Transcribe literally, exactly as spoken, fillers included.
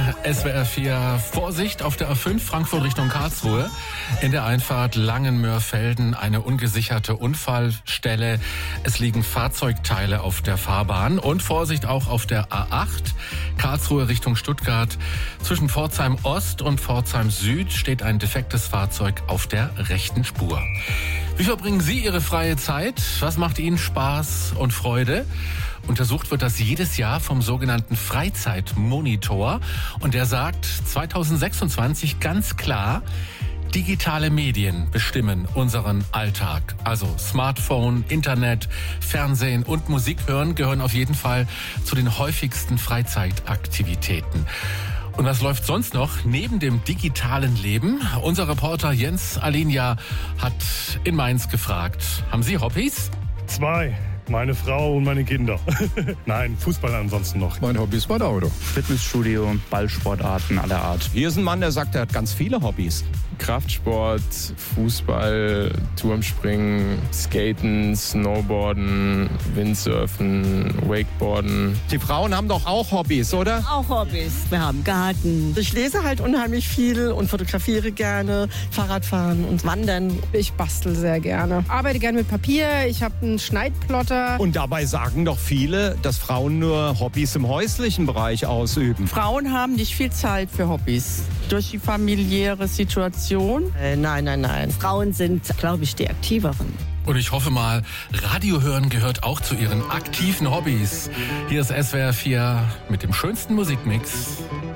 S W R vier. Vorsicht auf der A fünf Frankfurt Richtung Karlsruhe. In der Einfahrt Langenmörfelden eine ungesicherte Unfallstelle. Es liegen Fahrzeugteile auf der Fahrbahn. Und Vorsicht auch auf der A acht Karlsruhe Richtung Stuttgart. Zwischen Pforzheim Ost und Pforzheim Süd steht ein defektes Fahrzeug auf der rechten Spur. Wie verbringen Sie Ihre freie Zeit? Was macht Ihnen Spaß und Freude? Untersucht wird das jedes Jahr vom sogenannten Freizeitmonitor. Und der sagt zweitausendsechsundzwanzig ganz klar, digitale Medien bestimmen unseren Alltag. Also Smartphone, Internet, Fernsehen und Musik hören gehören auf jeden Fall zu den häufigsten Freizeitaktivitäten. Und was läuft sonst noch neben dem digitalen Leben? Unser Reporter Jens Alinja hat in Mainz gefragt, haben Sie Hobbys? Zwei. Meine Frau und meine Kinder. Nein, Fußball ansonsten noch. Mein Hobby ist mein Auto. Fitnessstudio, Ballsportarten aller Art. Hier ist ein Mann, der sagt, er hat ganz viele Hobbys. Kraftsport, Fußball, Turmspringen, Skaten, Snowboarden, Windsurfen, Wakeboarden. Die Frauen haben doch auch Hobbys, oder? Auch Hobbys. Wir haben Garten. Ich lese halt unheimlich viel und fotografiere gerne, Fahrradfahren und Wandern. Ich bastel sehr gerne. Arbeite gerne mit Papier. Ich habe einen Schneidplotter. Und dabei sagen doch viele, dass Frauen nur Hobbys im häuslichen Bereich ausüben. Frauen haben nicht viel Zeit für Hobbys. Durch die familiäre Situation. Äh, nein, nein, nein. Frauen sind, glaube ich, die Aktiveren. Und ich hoffe mal, Radio hören gehört auch zu Ihren aktiven Hobbys. Hier ist S W R vier mit dem schönsten Musikmix.